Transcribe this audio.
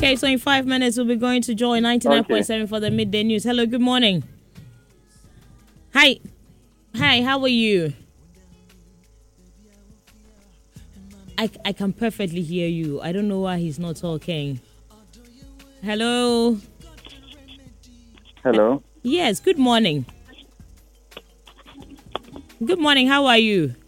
Okay, so in 5 minutes, we'll be going to Joy 99.7 for the midday news. Hello, good morning. Hi. Hi, how are you? I can perfectly hear you. I don't know why he's not talking. Hello? Hello. Yes, good morning. Good morning, how are you?